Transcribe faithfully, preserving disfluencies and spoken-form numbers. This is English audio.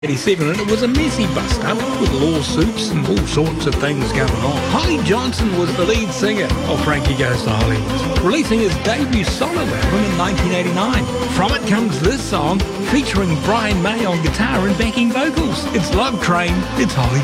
eighty-seven, and it was a messy bust-up with lawsuits and all sorts of things going on. Holly Johnson was the lead singer of Frankie Goes to Hollywood, releasing his debut solo album in nineteen eighty-nine. From it comes this song featuring Brian May on guitar and backing vocals. It's Love Train, it's Holly